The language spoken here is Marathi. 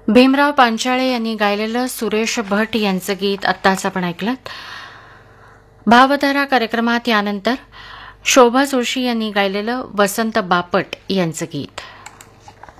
भीमराव पांचाळे यांनी गायलेलं सुरेश भट यांचं गीत आत्ताच आपण ऐकलं. भावधारा कार्यक्रमात यानंतर शोभा जोशी यांनी गायलेलं वसंत बापट यांचं गीत.